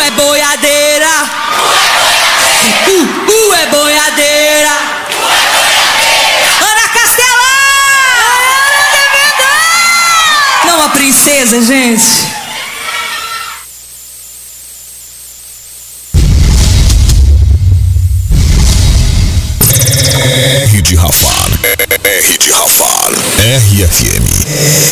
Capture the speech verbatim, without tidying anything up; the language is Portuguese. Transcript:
é boiadeira. Uh, uh, é boiadeira. Ana Castela! Não, a princesa, gente. R de Rafar, R de Rafar, R F M.